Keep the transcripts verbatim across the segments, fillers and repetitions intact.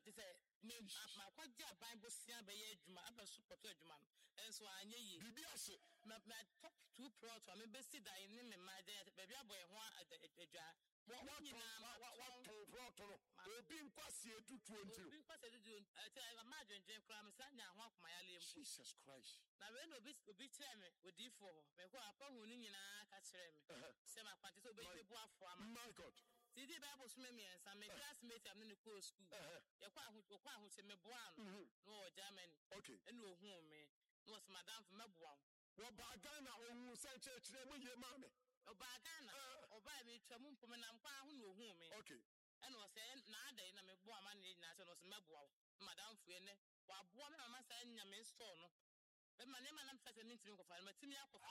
They say me my kwaja Bible sia be ye adwuma aba support adwuma no enso anye yi bibiase my top two plot me be si dan ni me ma dey be bia boy ho adwa what what what plot no obi nkwase edutuo ntiro obi nkwase edutuo ati imagine dwen kra me sa nya ho akoma ya lem Jesus Christ na we no obi obi kire me odi fo ho me ko apa hu ni nyina ka kire me se ma kwante so obi bebu afo ama my God see the Bible so me me ensa me classmate am no ko school ye kwa ahu kwa ahu se me boa no no Germany okay ene ohu me no se madam for me boa wo ba Ghana ohu se chechire mu ye ma me oba Ghana oba me twam mpom na mkwa ahu no ohu me okay ene o se na adai na me boa ma na nyina se no se me boa madam fu ene wa boa me mama sa nya me store no be ma ne ma na mfese ni ntimi kofa ma timi akofa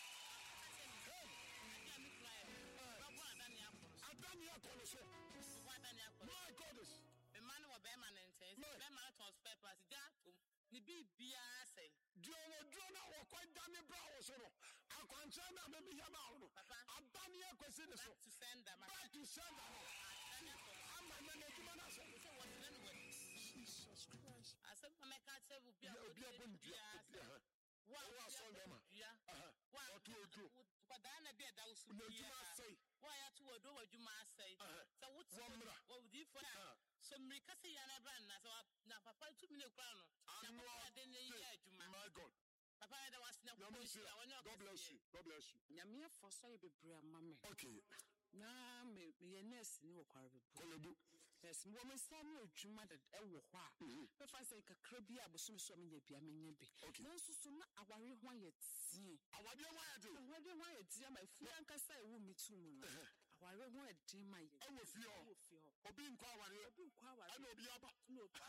Adani akolo so Adani akolo my goodness the man wo be man nten be man transfer pass ja tom ni bibia say dio wo dio na wo kwa dani bra wo so no akwanche na me bi yama wo no Adani akwesi ne so to send them back to send them ama na na juma na so say what anybody Jesus Christ asem ma me ka che bu bia obi abondia wa wa so ndema bia wa otu otu kwa dana bia da usu bia wa ya tu wodo wadwuma asai so what wo di for so mrika se ya na brand na so na papa tu mine kura no na papa de ne ya adwuma my God papa da was na God bless you God bless you nyame afo so ye bebre amame okay na me ye nurse ni wokware bebu yes mo me sa na adwuma da e wo ho a me fa say kakra bi abosom so me nya bia me nya bi na nsusu na aware ho ye tie awade ho ye tie awade ho ye tie ma fi ankasa e wo mitum no aware ho ye tie ma ye e wo fi ho fi ho obi nkwa aware obi nkwa aware ana obi aba na obi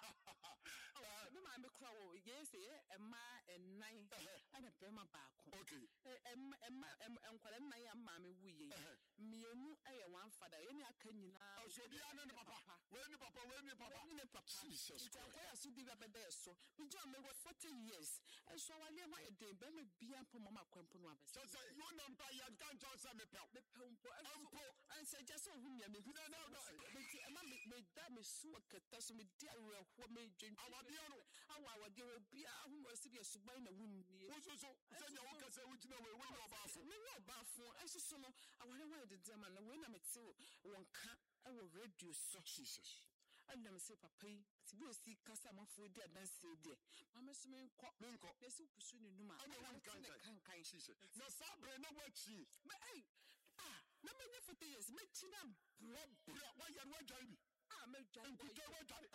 oh me ma me kra wo ye say e ma enan ana be ma baako okay e ma enkwale nnan ya ma me wuye mienu eye wan fada ye ni aka nyina obi ane ne papa we ni papa we ni papa we ni papa Jesus Christ kwa ya so di ba beda so bi jo me forty years e so wale ho e den be me bia mpo mama kwampo no abese so say you know pa ya kan jo say me pe me pe mpo mpo an say just hu mia me hu na na me ti e ma me da me su akata so me di awe ho me dwentwe awade no awa awade obi a hu mo si bi suban na wunni wo so so say nya wo kase wo gina we we ni obafo me ni obafo e so so no aware ho e de ma na we na me ti wonka e wo radio so Jesus and them say papa ti bi osi kasa mafo di adanse di mama so me nko me nko na si pusu ni numa ana kan kan Jesus na sabre na wachi me ai ah na me nya forty years me chi na bra bra wa ya wa jari bi ah me jari nkuto wa jari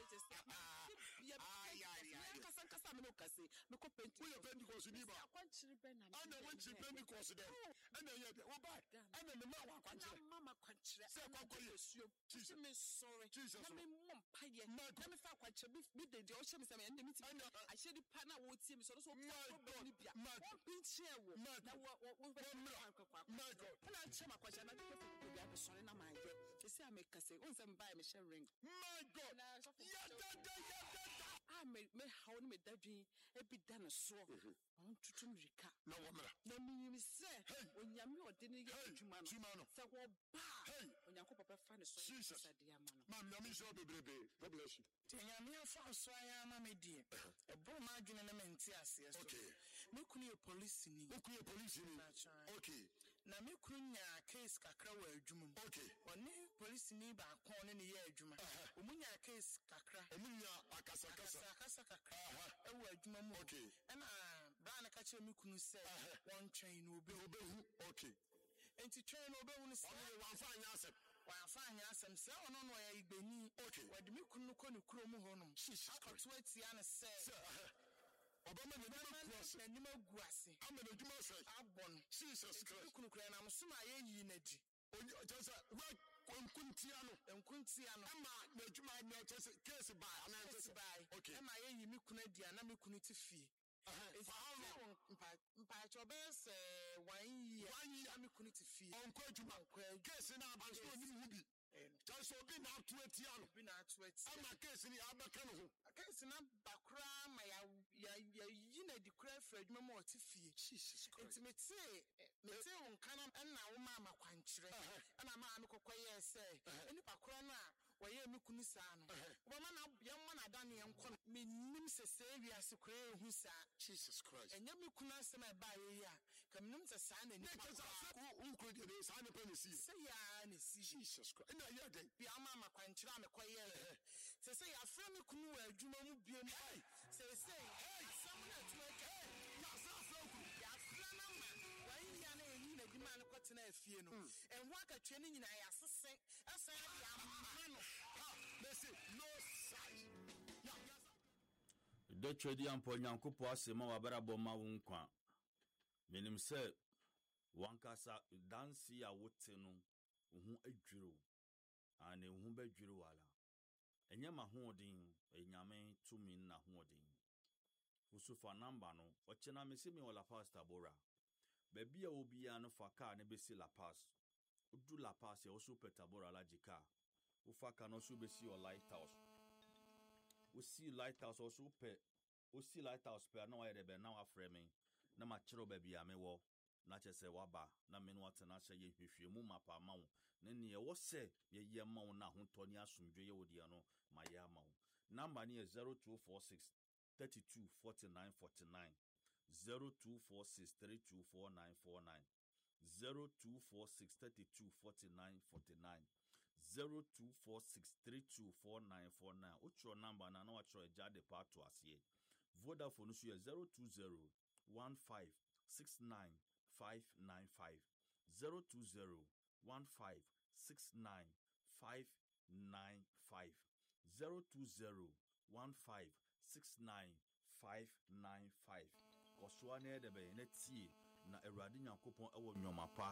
ya ya kasa kasa me no kase me ko penti we Pentecost ni ba akwanchiri be na ana wanchi Pentecost dem ana ye de wo ba ana me ma wa kwanchiri mama kwanchiri se kwakoye suo Jesus me sorry Jesus na me mom paye na me fa kwanchiri bi de de o hye me se me ndemi ti a hye di pa na wo tie me so so problem ni bia wo pinche wo na wo wo my God na chema kwanchiri na de ko bia be sorry na ma ye se a me kase won se me buy me share ring my God ya da da ya da da ah me me hawo ni me dadwin e bi da na so on tutum rika na wo mra na mi mi se onyame ode ne ye adwuma no se wo ba onyanko papa fa ne so sade ama no mam na mi so bebrebe God bless you tenyame afa so aya ama me die e bo ma adwene na menti ase so okay me kunu ye police ni me kunu ye police ni okay na me kunu nya case kakra wa adwuma okay one police ni ba kon ne ye adwuma omunya case kakra omunya akasa kasa akasa kakra e wa adwuma mu okay na na ka che me kunu se won twen no obe obehu okay enti twen no obehu no se wan fa anya asem wan fa anya asem se ono no ya igbeni okay wadi me kunu ko ne kuro mu ho no akoto atia ne se obama ne dama cross ni maguase amana djuma fe abon Jesus Christ kunu kuro na msoma ye yi na di onye just we nkuntia no nkuntia no ama na djuma na just case by ana case by okay ama ye yi me kunu dia na me kunu ti fie for how long mpa mpa chobes one year one year me kunu ti fie onko adjuma case na abanso oni mu bi just obi na atu atia no bi na atu atia ama case ni abaka no ho case na bakra ma ya ya yi na di kra fra adwuma ma oti fie Jesus Christ intimate mete won kana na wo ma makwankyere na ma me kokoye se eni bakra na waye me kunu saa no wo ma na yamma na da ne enko me nim se se wiase kure ehu saa Jesus Christ enya me kunu asem e ba ye ya kam nim se saa na ni ko unko de saa ne pa ne si se ya ne si Jesus Christ na ya den bi ama ma kwankyira me koye se se ya fra me kunu wa adwuma mu biem se se asam na tuma ke ya sa fra ku ya fra na ma wan ya na eyi na dwuma no kotena afie no enho akatwe ne nyina ya sese asa ya ama no ha mercy no size ya de twedi ampo nyankopo asema wabara boma wo nkwa menim se wankasa dansi ya wote no hu adwiro ane hu badwiro wala enye ma hoodin enyame tumi na hoodin usufa namba no ochena mesemi wala pastor bora baby a obia no faka ne besi la pass udu la pass ya osu petabora la jika ufaka no su besi o lighthouse we see lighthouse also pe we see lighthouse pe na wa de na wa frame na ma chiro baby a me wo na chese waba na me no atena hye ye hwehwemu mapa ma wo ne ne ye wo se ye ye ma wo na ho toni asomdwe ye wodi no ma ye ma wo number ne zero two four six three two four nine four nine zero two four six three two four nine four nine zero two four six three two four nine four nine zero two four six three two four nine four nine ucho number na na wa chro jade part to asie Vodafone so zero two zero one five six nine five nine five zero two zero one five six nine five nine five zero two zero one five six nine five nine five Koswane de be na tie na Awurade Nyankopon ewo nwomapa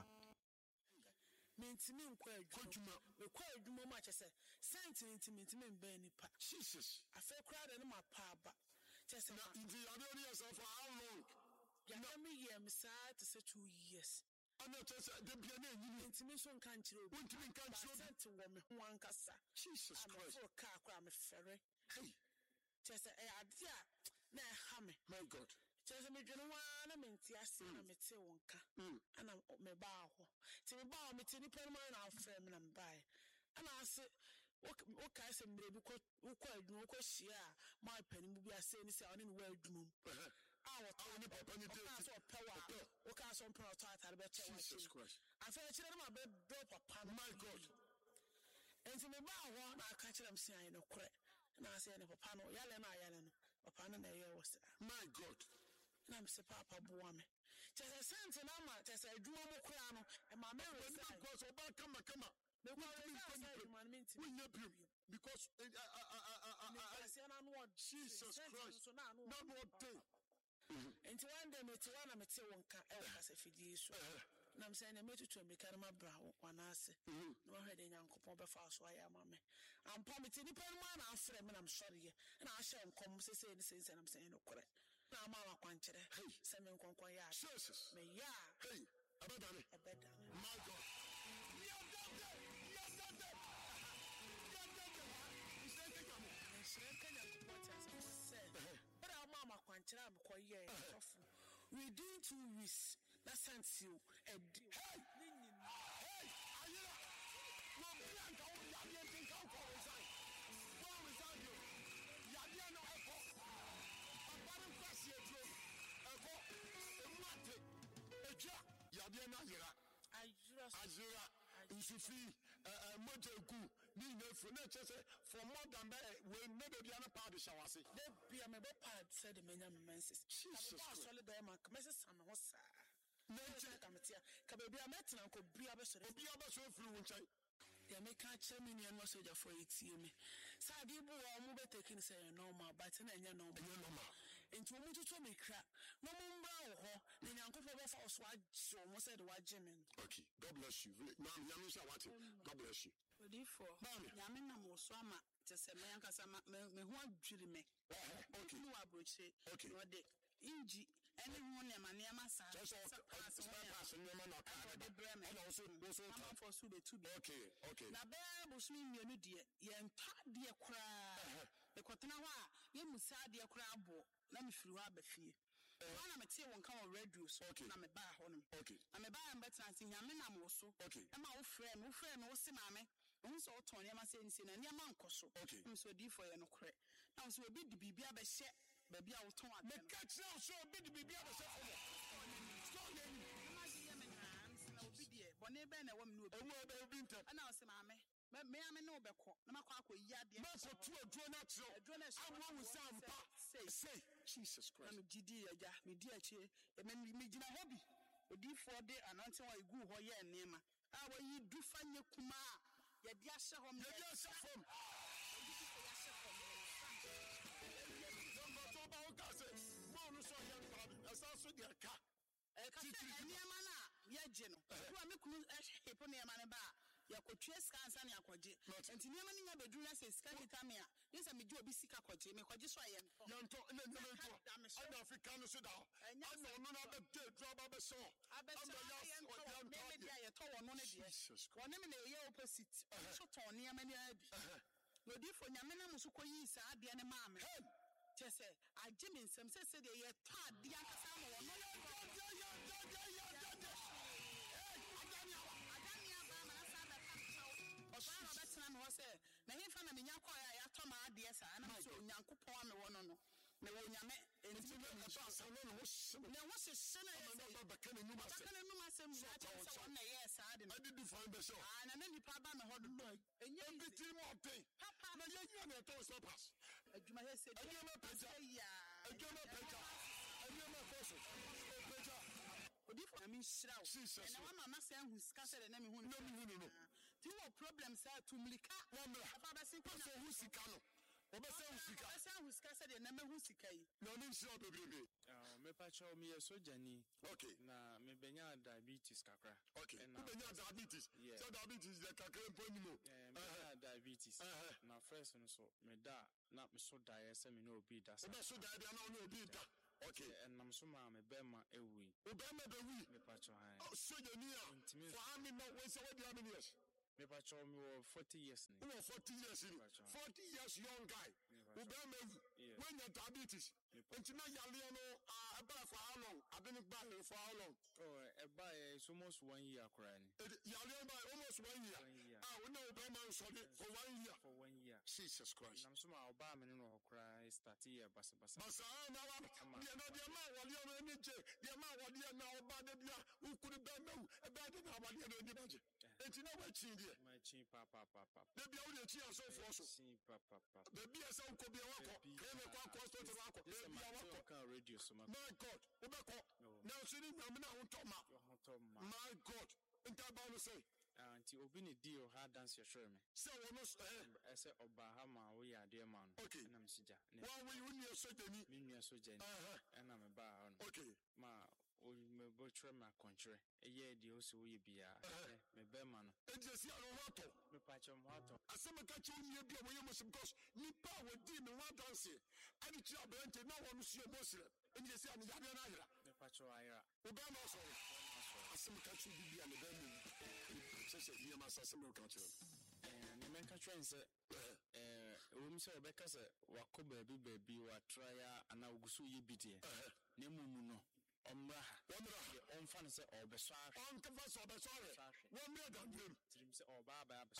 mentimi nkwa adwuma mekwa adwuma ma chese sent mentimi mentimi mba nipa Jesus afa kra de no mapa aba chese na ndi ya be yourself for how long ya na me yem saa to say two years ana chese de bia na enyini mentimi so nka nkyere obi wontimi nka nkyere obi sent wo me ho ankasa Jesus Christ for ka akwa me fere hey chese e ade a na ha me my God chese me dwene wa na menti ase na mete wonka ana me ba ho ti me ba meti ni pen man na afre me na me ba ana ase o ka ase mbre bi ko ko adwuma ko hia ma pani mu bi ase ni se oni ni wa adwuma a wo to ni papa ni te so power o ka so power to atare be che wa Jesus Christ afa kire na be be papa my God enti me ba ho na aka kire m se ayi no kore na ase ne papa no yale na yale no papa no na ye wo se my God na me se papa boa me chese sent na ma chese adwuma mo kura no e ma me when re you go so ba kama kama me kwa re say we need you because uh, uh, uh, uh, uh, uh, Jesus Christ na no day enti one day me te wana me te wonka e wo kasa fidie so na me say na me tutu me kan ma bra wana ase na wa hwede Nyankopon be fa so aya ma me ampa me te ni pen ma na afre me na me sori ye na a hye nkom sese ni sense na me say no kore na ma wa kwanchere se me nkonkon ya Jesus me ya hey abadane abadane my God we are done we are done we are done we say take am Nhyira ka Nyankopon tase se but our mama kwanchere am koye sofu within two weeks na sense you e hey hey ayira no bianca o ya bien think how for resign go resign you ya bien no eko apart kwasi etro eko emate eja ya bien na ayira ayira ayira nsufi eh mojeku ni nefu na chese for more than that we never be an part of shawase de bia me be part said the menya menses Jesus Christ solid there man menses am ho sa na che kametia ka bia metena ko bia be sore obi abaso firi wo nchai ya me ka che me nua no soja for etie me sa di bu wo mu be taking say normal but na enya normal enya normal enti wo mututu me kra no mu mbra wo ho na Nyankopon be fa so agye wo said wa jemen okay God bless you ma'am yami sha wati God bless you odi for yami na mo so ama tese me yankasa me ho adwiri me okay no abroche okay no de inji ene ho ne ma ne ma sa so so pass ne ma na ka de breme and also also ama for so de to be okay okay na be bosumi mienu de ye nta de kura e kotena ho a ye musa de kura abo na me firi ho abafie wana me tie won ka on radio so na me ba ho no okay na me ba am betra nti nyame na mo so okay e ma wo frɛ me wo frɛ me wo se maame on so ton ya ma se nsi na ne ma nkoso Okay. so di for ye no kre na so obi di bibia be hye ba bia wo ton ade me catch now so obi di bibia be say for so na ni ma di ye me na na obi di e bone be na wam no obi ewu ebe obi ntam ana o se maame me me ame no be ko na makwa akoyi ade ma so tu aduro na tro aduro na awo wo sampa say Jesus na Christ me gidi agya me di achi e me me gina hobi odifo de anante wa igu ho ye nema a wa yi du fanye kuma ye di ahye ho me ye dia sa fam don't go to ba o ka say mo no so ye npa esa so de ka e ka se nema na ye gye no wa me kunu e po nema ne ba ya kotwe scan san ya kwaje enti nema ni nya bedru na se scan vitamia yesa me gye obi sika kwaje me kwaje so aye nto ya nto na na nto ana Africa no so da ana no na be de dro ba be so ana ya o ya nto me dia ye to wono ne de wono me na ye opposite so to nema ni abi no di fo nyame na muso koyi sa ade ne maame chese agye me nsem se se de ye to ade akasa mo wono ya ya ya ya ya ya Osana betena me ho se na himfa na menya kwa ya ya to ma ade sa na so onyankopon ame wono no me wo nyame enti me ba sa no no hye ne ho hye na ye na ba ka na numa se ka na numa se mu na che se won na ye sa ade no ade di fan be so ah na na nipa ba me ho do enye everything more thing papa na ye nya na to so pass adwuma he se adwuma peja ya adwuma peja adwuma foso peja odifo na mi hira o na wa mama se hu sika se de na mi hu na mi hu no ti wo problem sa tumlika papa ba se ko so hu sika no obe se hu sika ba se hu sika se de na me hu sika yi na ni hira bebrebe ah me pa cho me sojani okay na me benya diabetes kakra okay ku benya diabetes so diabetes de kakra mponi mo eh me diabetes na first no so me da na me so da ye se me no obi da sa obe so da dia na no obi da okay and nam so ma me be ma ewi obe ma be wi me pa cho han oh sojani a for how many now we say what how many years me pa cho me forty years ni we forty years ni forty years young guy obe ma wi when your diabetes until now yale no ah about for how long I been back for how long oh e ba it's almost one year akra ni yale ba almost one year ah we know obe ma so for one year for one year Jesus Christ nam so ma oba me no okra start year basa basa basa na wa dia no dia ma wale no ni je dia ma wale na oba de bia ukuru ba ma e ba de na wale no ni baje enti na wa chi dia ma chi pa pa pa pa de bia wo de chi aso fo so chi pa pa pa de bia sa ko bia wako kene kwa kwa so to wako de bia wako kan radio so ma my God obeko na so ni nyam na ho to ma my God nta ba no say anti obi ne di o ha dance your me say wono eh ese oba ha ma wo ya de ma no na me sija wa we uni so jani me nua so jani na me ba ha no okay ma o me bo tre ma kontre eye di o so ye bia me be ma no ejesi anu wato me pa che mo wato asema ka che uni bia wo ye mo because ni pa wo di me wa dance ani chi abrante na wo no so ye bosire ejesi anu ya de na ayira me pa che ayira o ba ma so asema ka che bibia me ba me sese ni ma sa asema ka che eh ni men ka che nse eh wo mi se obeka se wakoba bi ba bi wa try ana ogusu ye bidie na mumu no omra omra onfa no se obeso ahwe on ka fa so obeso ahwe wo mre da ndem trim se oba ba abeso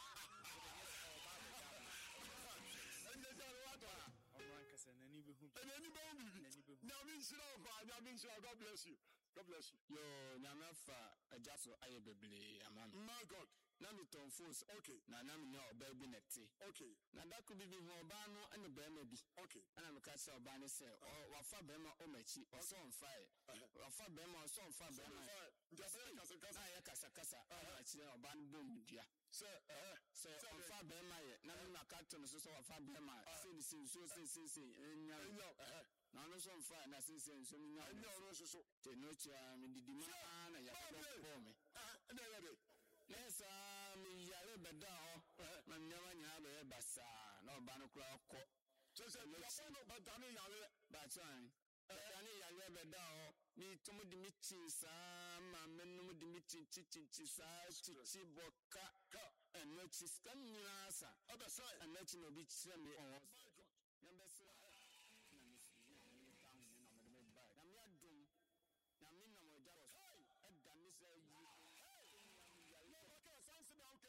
ende ja ro wato omra nka se nani be hu nani be hu bi na mi nsira o kwa na mi nsira God bless you God bless you yo nyame fa ajaso aye beble amam my God na mi ton phones okay na na mi nya oba bi nete okay na da ko bi bi ho oba no ene be ma bi okay ana me ka se oba ne se wa fa be ma o machi o so on fire wa fa be ma o so on fa be ma nja be kasa kasa na ya kasa kasa ana chi oba no bom dua se eh se on fa be ma ye na na ka to no so wa fa be ma se ni se so se se se nya nya eh na no so on fire na se se so nya nya no so so te no chi mi didi ma na ya ko me ah na ya de Nesa mi yare beda ho na nyama nya be basa na oba no kura ko so se ya no ba dani yare ba chan dani yare beda ho mi tumu di michi sa ma menum di michi chichi chi sa chichi boka ka eno chi skan nyina sa oba sa eno chi no bi chire me on nyamba sa na mi si ni ni ta hu na me me ba na mi adum na mi na mo jaro edda mi sa yi sanse ba okay me na me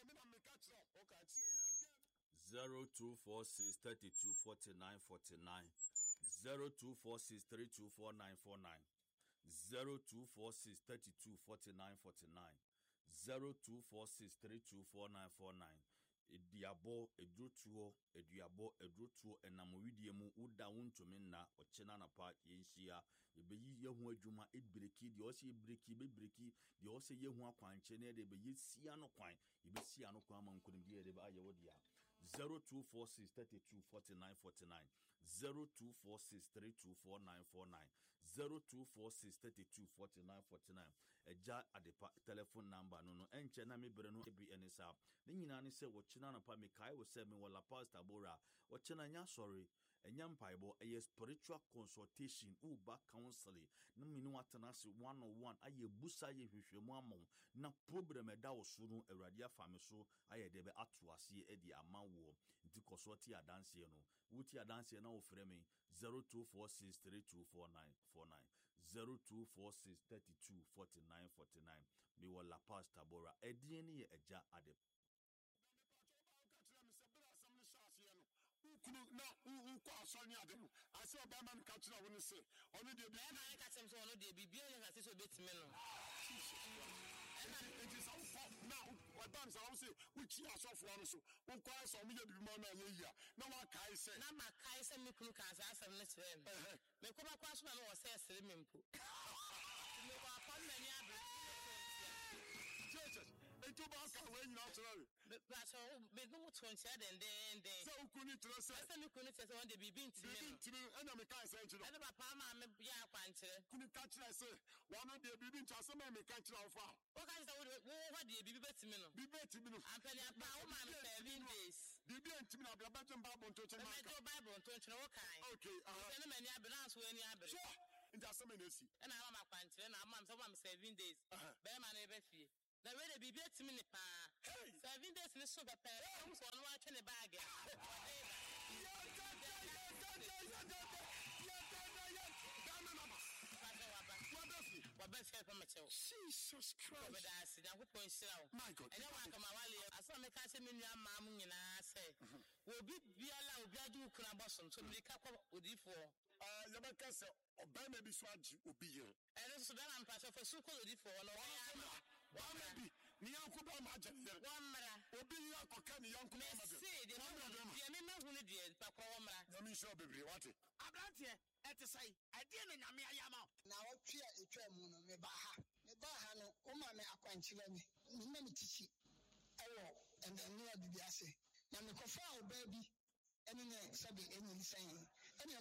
catch up. Okay, zero two four six three two four nine four nine, zero two four six three two four nine four nine, zero two four six three two four nine four nine, zero two four six three two four nine four nine. Ediabo edrotuo eduabo edrotuo enamwidie mu uda wuntumi na ochena na pa yenhia ebeyi yehu adwuma ebreki de o se ebreki be breki de o se yehu akwanche na de be yesia no kwan ebesia no kwan mankunim de de ba ayewo dia zero two four six three two four nine four nine, zero two four six three two four nine four nine, zero two four six three two four nine four nine. Eja adepa telephone number no no enche na mebere no ebi enisa ne nyina ne se wo china na pa me kai wo se me wala pastor Bora wo china nya sorry enya mpaibo eye spiritual consultation uba counseling no me no atena se one on one aye busa ye hwehwemu amon na problem eda wo so no awurade afame so aye de be atoase e di amawo nti kosoti adanse no wuti adanse na wo frɛ me zero two four six three two four nine four nine, zero two four six three two four nine four nine. Me wala pastor Bora edin ne ye eja ade kunu na unko asoni ade no ase obama no catch na woni se onu de bia ma ka tem so onu de bibia ne ka se so betime no it is all for now what done so say which you are so for no so unko aso me de bibima na ye yia na wa kai se na ma kai se me kunu kan sa asem ne kire me me ko ba kwa so na me wo se sere me mpo me ko akon na ni abe Jesus eto ba ka we nyina tro ba so be no twenty den den den so ukuni tro se se me kunu se won de bibi ntime no ntime ena me kai se nchiro ena ba pa ma me ya akwankyere kunu ka kire se wono de bibi ncha se me ka kire ofa o ka se wo wo de bibi betime no bibi betime no ampani apa wo ma me seven days bibi ntime na ba jem ba bonto che ma ka bible nto nchiro wo kan okay ah ena mani abe na so ani abe nja se me na si ena ma akwankyere na ma me so ma me seven days be ma na ebe fie na we de bibi etimi ne pa seven days ne so be pa so so no wa twe ne bag ya Jesus Christ. My God. And I come out. I saw me catch me near Mam in I say, will be allowed to do Kunabosom to be couple with you for. Uh, Yabaka, Obama be swag will be here. And so then I'm passing for so called for one maybe. Niankuba Majan, one mara, will be your cocaine, young Kuba. Say, the Yamina who did, Papa. Let me show baby what it. Abrantie ete sai ade na nyame ayama na wotwe etwa mu no me ba ha me ba ha no o ma me akwankyele me me me tichi ewo and then no bibi ase na me kofa oba bi ene ne sabe enyi nsan